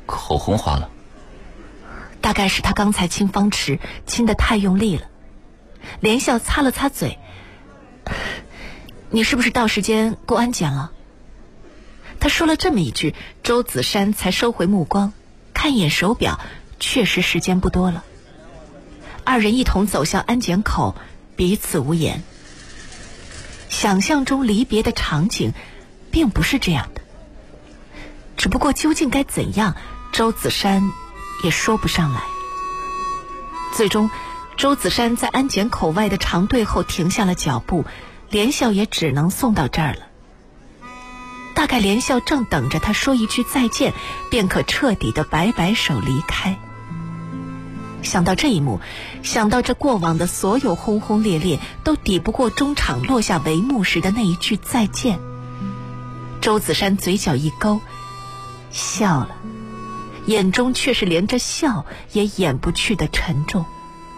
口红花了。 大概是他刚才亲方池亲得太用力了。连笑擦了擦嘴，你是不是到时间过安检了？他说了这么一句，周子山才收回目光，看一眼手表，确实时间不多了。二人一同走向安检口，彼此无言。想象中离别的场景并不是这样的，只不过究竟该怎样，周子山也说不上来。最终周子山在安检口外的长队后停下了脚步，连笑也只能送到这儿了。大概连笑正等着他说一句再见，便可彻底的摆摆手离开。想到这一幕，想到这过往的所有轰轰烈烈都抵不过中场落下帷幕时的那一句再见，周子山嘴角一勾，笑了，眼中却是连着笑也掩不去的沉重。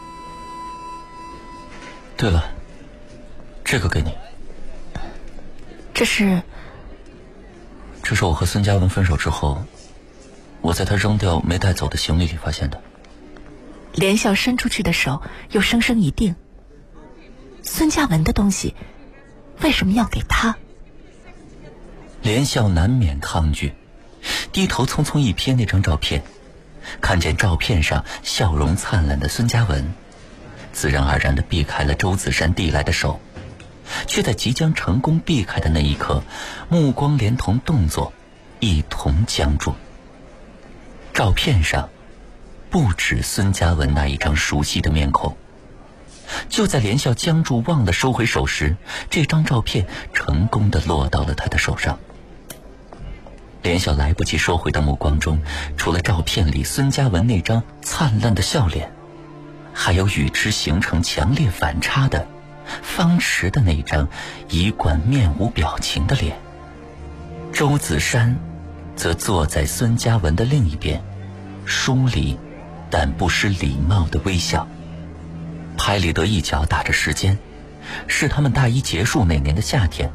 对了，这个给你。 这是我和孙嘉文分手之后，我在他扔掉没带走的行李里发现的。 连笑伸出去的手又生生一定，孙嘉文的东西为什么要给他？ 连笑难免抗拒，低头匆匆一瞥那张照片，看见照片上笑容灿烂的孙嘉文，自然而然地避开了周子山递来的手，却在即将成功避开的那一刻，目光连同动作一同僵住。照片上不止孙嘉文那一张熟悉的面孔，就在连笑僵住忘了收回手时，这张照片成功地落到了他的手上。连笑来不及收回的目光中，除了照片里孙嘉文那张灿烂的笑脸，还有与之形成强烈反差的方池的那张一贯面无表情的脸。周子山则坐在孙嘉文的另一边，疏离但不失礼貌的微笑。拍里德一脚打着时间，是他们大一结束那年的夏天。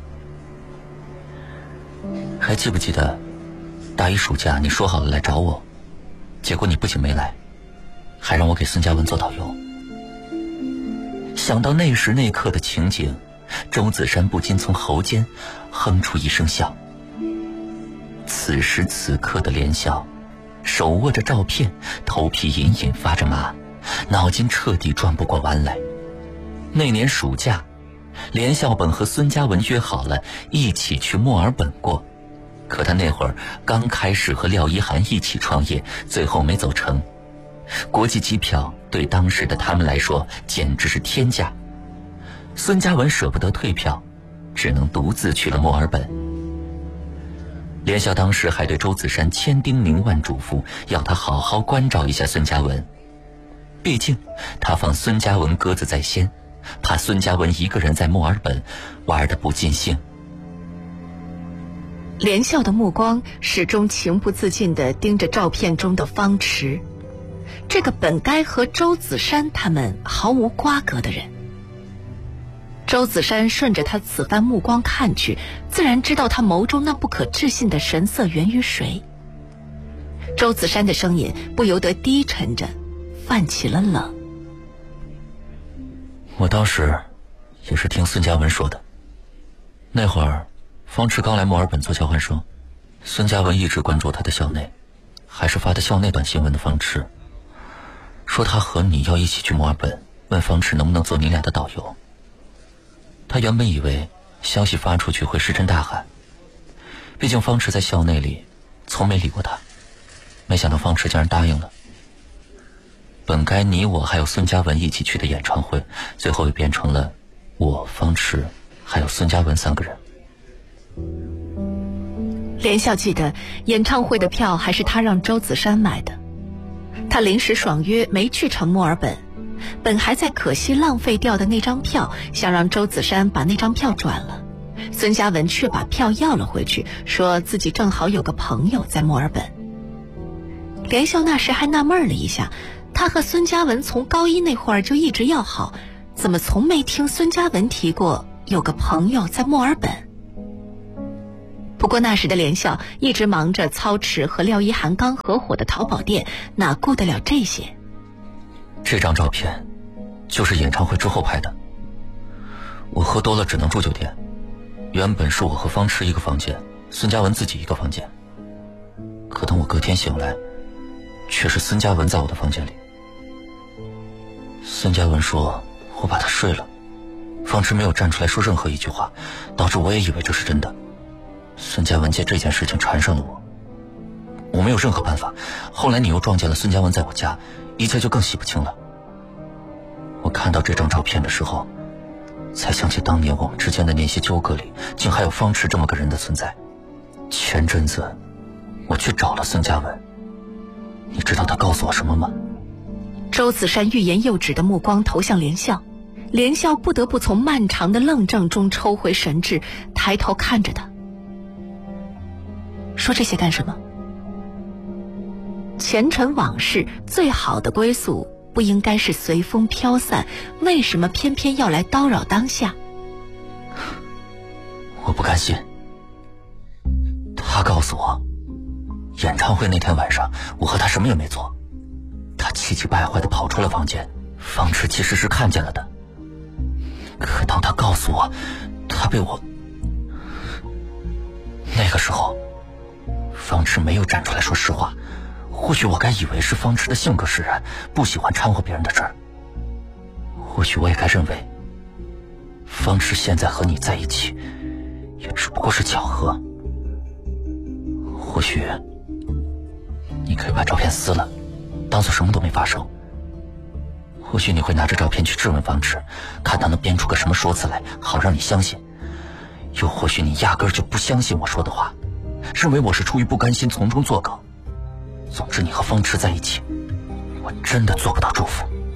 还记不记得大一暑假你说好了来找我，结果你不仅没来，还让我给孙嘉文做导游。想到那时那刻的情景，周子山不禁从喉间哼出一声笑。此时此刻的连笑手握着照片，头皮隐隐发着麻，脑筋彻底转不过弯来。那年暑假，连笑本和孙嘉文约好了一起去墨尔本过，可他那会儿刚开始和廖一涵一起创业，最后没走成。国际机票对当时的他们来说简直是天价，孙嘉文舍不得退票，只能独自去了墨尔本。连笑当时还对周子山千叮咛万嘱咐，要他好好关照一下孙嘉文，毕竟他放孙嘉文鸽子在先，怕孙嘉文一个人在墨尔本玩得不尽兴。 连笑的目光始终情不自禁地盯着照片中的方池，这个本该和周子山他们毫无瓜葛的人。周子山顺着他此番目光看去，自然知道他眸中那不可置信的神色源于谁。周子山的声音不由得低沉着，泛起了冷。 我当时也是听孙嘉文说的，那会儿方池刚来墨尔本做交换生，孙嘉文一直关注他的校内，还是发的校内短信问的方池，说他和你要一起去墨尔本，问方池能不能做你俩的导游。他原本以为消息发出去会石沉大海，毕竟方池在校内里从没理过他，没想到方池竟然答应了。本该你我还有孙嘉文一起去的演唱会，最后也变成了我、方池还有孙嘉文三个人。 连笑记得演唱会的票还是他让周子山买的，他临时爽约没去成墨尔本，本还在可惜浪费掉的那张票，想让周子山把那张票转了，孙嘉文却把票要了回去，说自己正好有个朋友在墨尔本。连笑那时还纳闷了一下，他和孙嘉文从高一那会儿就一直要好，怎么从没听孙嘉文提过有个朋友在墨尔本？ 不过那时的连笑一直忙着操持和廖一涵刚合伙的淘宝店，哪顾得了这些？ 这张照片就是演唱会之后拍的。我喝多了只能住酒店，原本是我和方池一个房间，孙嘉文自己一个房间。可等我隔天醒来，却是孙嘉文在我的房间里。孙嘉文说我把他睡了，方池没有站出来说任何一句话，导致我也以为这是真的。孙嘉文借这件事情缠上了我，我没有任何办法。后来你又撞见了孙嘉文在我家，一切就更洗不清了。我看到这张照片的时候，才想起当年我们之间的那些纠葛里，竟还有方池这么个人的存在。前阵子我去找了孙嘉文，你知道他告诉我什么吗？ 周子山欲言又止的目光投向连笑，连笑不得不从漫长的愣怔中抽回神智，抬头看着他。说这些干什么？前尘往事最好的归宿不应该是随风飘散，为什么偏偏要来叨扰当下？ 我不甘心。他告诉我，演唱会那天晚上我和他什么也没做，他气急败坏地跑出了房间，方池其实是看见了的。可当他告诉我他被我，那个时候方池没有站出来说实话。或许我该以为是方池的性格使然，不喜欢掺和别人的事儿。或许我也该认为方池现在和你在一起也只不过是巧合。或许你可以把照片撕了，当做什么都没发生。或许你会拿着照片去质问方池，看他能编出个什么说辞来，好让你相信。又或许你压根儿就不相信我说的话，认为我是出于不甘心从中作梗。总之你和方池在一起，我真的做不到祝福。